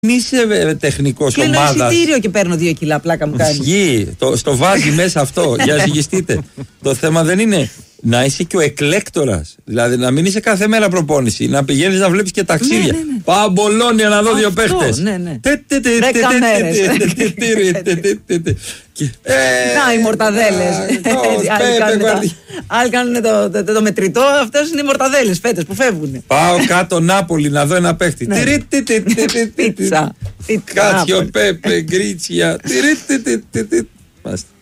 Είσαι τεχνικός ομάδας. Κλείνω εισιτήριο και παίρνω 2 κιλά, πλάκα μου κάνει. Ισχύει. Στο βάζει μέσα αυτό. Για να ζυγιστείτε. Το θέμα δεν είναι να είσαι και ο εκλέκτορας. Δηλαδή να μην είσαι κάθε μέρα προπόνηση. Να πηγαίνεις να βλέπεις και ταξίδια. Πάω Μπολόνια να δω 2 παίχτες. 10 μέρες. Να οι μορταδέλες. Άλλοι κάνουν το μετρητό. Αυτές είναι οι μορταδέλες φέτος που φεύγουν. Πάω κάτω Νάπολη να δω ένα παίχτη. Πίτσα. Κάτσιο, Πέπε, Γκρίτσια.